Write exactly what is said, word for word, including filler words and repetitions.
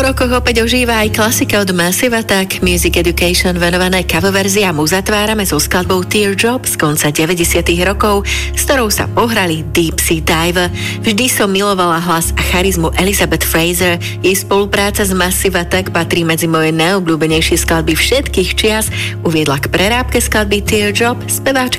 rokoch opäť ožíva aj klasika od Massive Attack, Music Education venované coververziám uzatvárame so skladbou Teardrop z konca deväťdesiatych rokov, s ktorou sa pohrali Deep Sea Dive. Vždy som milovala hlas a charizmu Elizabeth Fraser. Jej spolupráca s Massive Attack patrí medzi moje najobľúbenejšie skladby všetkých čias. Uviedla k prerábke skladby Teardrop speváčka